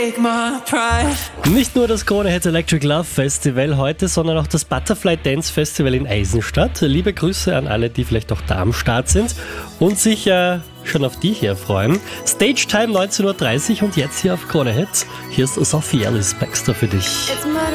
Nicht nur das Krone Hits Electric Love Festival heute, sondern auch das Butterfly Dance Festival in Eisenstadt. Liebe Grüße an alle, die vielleicht auch da am Start sind und sich schon auf die hier freuen. Stage Time 19.30 Uhr und jetzt hier auf Krone Hits. Hier ist Sophie Alice Baxter für dich.